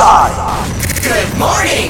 Bullseye! Good morning!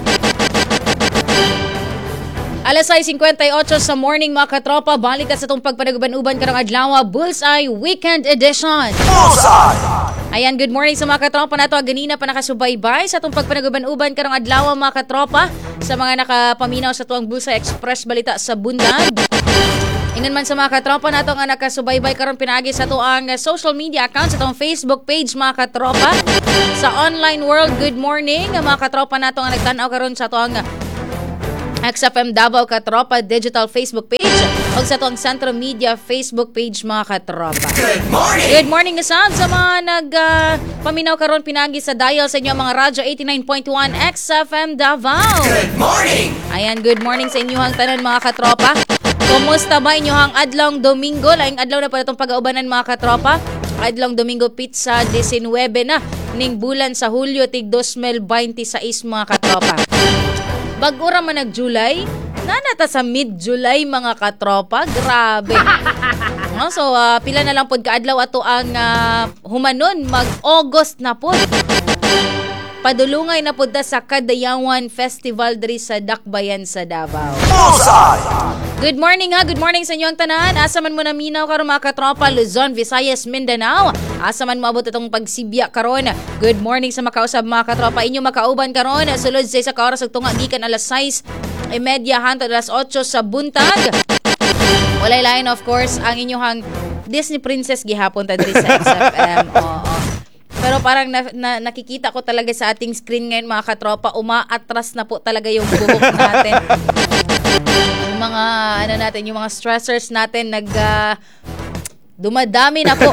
Alas 6:58 sa morning mga katropa, balik ka sa itong pagpanaguban-uban karong adlaw, Bullseye Weekend Edition. Bullseye! Ayan, good morning sa mga katropa nato. Ganina pa nakasubaybay sa itong pagpanaguban-uban karong adlaw mga katropa. Sa mga nakapaminaw sa tuwang Bullseye Express balita sa bundag. Ingan man sa mga katropa nato nga nakasubaybay karon pinaagi sa tuang social media accounts, sa tuang Facebook page mga katropa. Sa online world, good morning mga katropa nato nga nagtanaw karon sa tuang XFM Davao Katropa digital Facebook page o sa tuwang Centro Media Facebook page mga katropa. Good morning! Good morning asad sa mga paminaw karon pinagi sa dial sa inyo mga radyo 89.1 XFM Davao. Good morning! Ayan, good morning sa inyong tanan mga katropa. Kumusta ba inyong adlong Domingo? Laing adlaw na pa itong pag-aubanan mga katropa. Adlong Domingo pizza 19 na ning bulan sa Hulyo tig 2026 mga katropa. Bag-ura man nag-July, nanata sa mid-July mga katropa. Grabe. No, so, pila na lang pod kaadlaw ato ang humanon, mag-August na pod. Padulungay na pod sa Kadayawan Festival diri sa Dakbayan sa Davao. Bullseye! Good morning ha, good morning sa inyong tanan. Asa man mo naminaw karon mga katropa, Luzon, Visayas, Mindanao. Asa man moabot itong pagsibya karon. Good morning sa makausab mga katropa. Inyo makauban karon sulod sa isa ka oras ug tunga gikan alas 6:30 hangtod alas 8 sa buntag. Walay lain of course ang inyong Disney Princess gihapon ta diri sa XFM. Oo. Pero parang nakikita ko talaga sa ating screen ngayon mga katropa, umaatras na po talaga yung buhok natin. Yung mga yung mga stressors natin dumadami na po.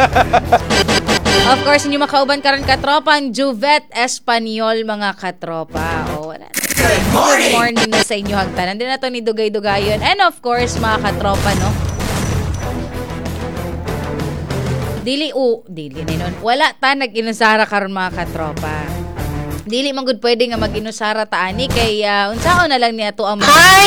Of course, inyo makauban karon katropa ang Juvet Espanyol mga katropa. Wala na. Good morning! Good morning na sa inyo hagtanan. Din na to ni Dugay-Dugayon. And of course, mga katropa, no? Dili na nun. Wala ta nag-inusara karon mga katropa. Dili man gud pwede nga mag-inusara ta ani kay unsaon na lang niya to ang mga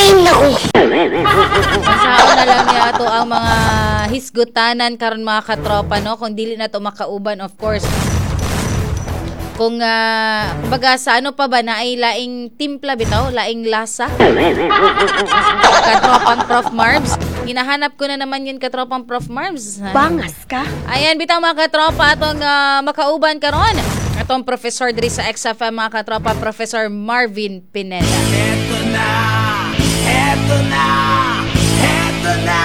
unsaon na lang niya to ang mga hisgutanan karon mga katropa, no? Kung dili na to makauban of course. Kung kumbaga sa ano pa ba na ay laing timpla bitaw, laing lasa. Katropang Prof Marbs. Hinahanap ko na naman yun katropang Prof Marbs. Bangas ka? Ayan, bitaw mga katropa atong makauban karon. Atong professor diri sa XFM mga katropa, Professor Marvin Pineda. Eto na! Eto na! Eto na!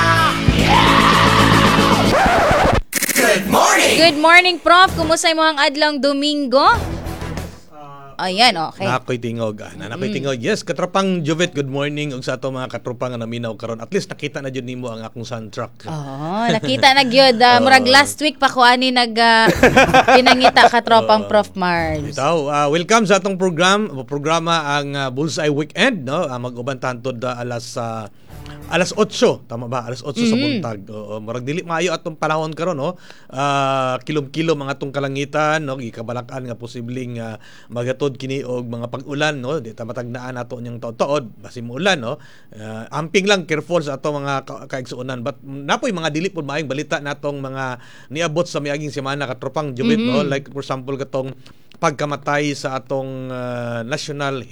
Good morning! Good morning, Prof. Kumusta mo ang adlang Domingo? Ayan, okay. Nakoy tingog. Nakoy tingog. Yes, katropang Jovet, good morning. Ug sa ato mga katropa nga naminaw karon. At least nakita na jud nimo ang akong soundtrack. Nakita na gyud. Murag last week pa ko ani pinangita katropang Prof Mars. Itaw, welcome sa atong programa ang Bullseye Weekend, no? Mag-uban tantod alas 8, tama ba? Alas 8 sa buntag. Murag dili maayo atong panahon karon, no? Kilom-kilom mga atong kalangitan, no? Gikabalakan nga posibleng magatod kini og mga pag-ulan, no? Di ta matagnaan nato nyang taod-taod basin mo ulan, no? Amping lang careful sa ato mga kaigsuonan, but napoy mga dili pud maayong balita natong mga niabot sa miaging semana katropang Jubit, no? Like for example katong pagkamatay sa atong national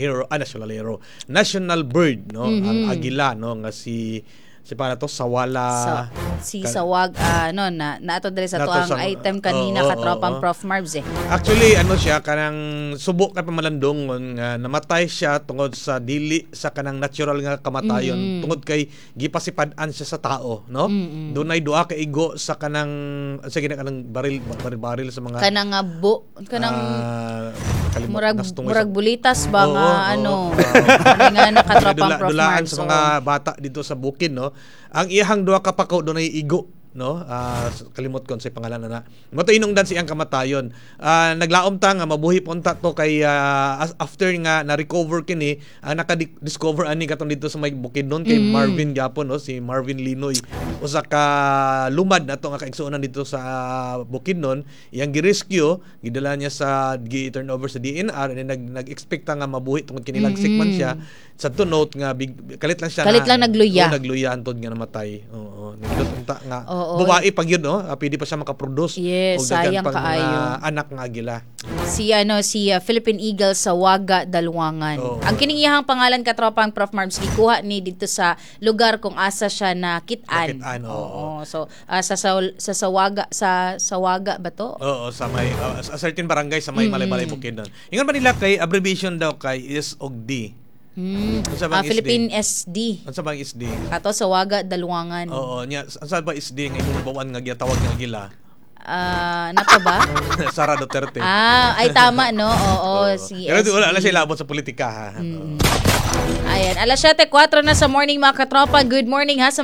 bird, no? Ang agila, no, nga si para to Sawala Sawag na ato diri sa tuang item kanina katropang Prof Marbs Actually siya kanang subok ka pamalandong nga namatay siya tungod sa dili sa kanang natural nga kamatayon tungod kay gipasipad-an siya sa tao, no? Dunay duha ka igo sa kanang kanang baril sa mga kanang murag bulitas ba nga nga nakatropang Prof dulaan Marbs sa mga bata dito sa bukid, no? Ang iyang duha ka pako dunay igo, no? Kalimot ko sa pangalan na. Moto inungdan siyang kamatayon. Naglaom ta nga mabuhi punta to kay after nga na recover kini, naka-discover ani katong dito sa may Bukidnon kay Marvin Gapon, no? Si Marvin Linoy. Usa ka lumad nato nga kaigsuonan dito sa Bukidnon, iyang gi-rescue, gidala niya gi-turn over sa DNR and nag-expect nga mabuhi tungod kini lagsik man siya. Sa to note nga kalit lang nagluya. Nagluya antod nga namatay. Nindot unta nga babae pag yun, no? Pwede pa siya makaproduce. Yes, sayang pang kaayo. Anak nga agila. si Philippine Eagle sa Waga, Dalwangan. Oo. Ang kiningiyahang pangalan katropang Prof Marbs gikuha ni dito sa lugar kung asa siya nakitaan. Nakitaan, oo. So sa Waga ba to? Oo, sa may a certain barangay sa may Malay-Malay Bukidnon. Ingon ba nila kay abbreviation daw kay is og D. Unsa bang Philippine SD. Unsa bang SD? Ato sa Waga, Dalwangan. Oo, nya unsa ba SD nga imong bawaan nga gitawag nga gila? Napa ba? Sara Duterte. Ay tama no. Oo, si Pero wala na SD. sila abot sa politika ha. Oo. Ayan, 7:04 na sa morning mga katropa. Good morning ha sa